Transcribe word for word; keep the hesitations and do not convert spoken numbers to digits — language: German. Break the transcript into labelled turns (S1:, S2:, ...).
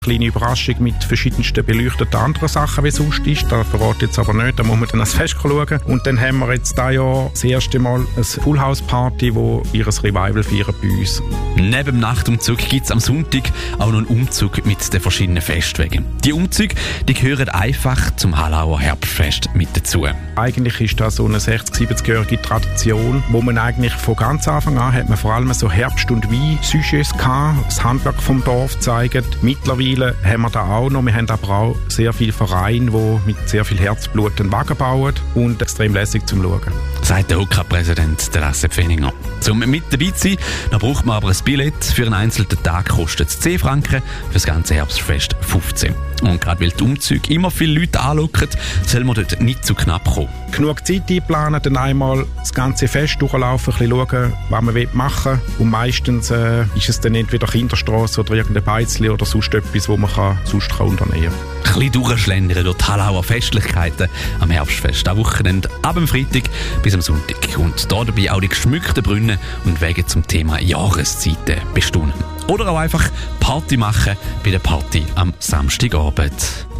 S1: Kleine Überraschung mit verschiedensten beleuchteten anderen Sachen, wie sonst ist. Da verrate ich jetzt aber nicht, da muss man dann ans Fest schauen. Und dann haben wir jetzt dieses Jahr das erste Mal eine Full-House-Party, die ihr Revival feiern bei uns.
S2: Neben dem Nachtumzug gibt es am Sonntag auch noch einen Umzug mit den verschiedenen Festwagen. Die Umzüge die gehören einfach zum Hallauer Herbstfest mit dazu.
S1: Eigentlich ist das so eine sechzig-, siebzigjährige Tradition, wo man eigentlich von ganz Anfang an hat man vor allem so Herbst- und Wein-Sujets gehabt, das Handwerk vom Dorf zeigen. Mittlerweile haben wir da auch noch. Wir haben aber auch sehr viele Vereine, die mit sehr viel Herzblut einen Wagen bauen und extrem lässig zum Schauen.
S2: Sagt der O K A-Präsident, der Lasse Pfenninger. Zum mit dabei zu sein, da braucht man aber ein Billett. Für einen einzelnen Tag kostet es zehn Franken, für das ganze Herbstfest fünfzehn. Und gerade weil die Umzüge immer viele Leute anlocken, soll man dort nicht zu knapp kommen.
S1: Genug Zeit einplanen, dann einmal das ganze Fest durchlaufen, ein bisschen schauen, was man machen will. Und meistens äh, ist es dann entweder Kinderstrasse oder irgendein Beizli oder sonst etwas, wo man kann, sonst kann unternehmen kann.
S2: Ein bisschen durchschlendern durch die Hallauer Festlichkeiten am Herbstfest. Am Wochenende ab dem Freitag bis am Sonntag. Und da dabei auch die geschmückten Brunnen und Wege zum Thema Jahreszeiten bestaunen. Oder auch einfach Party machen bei der Party am Samstagabend.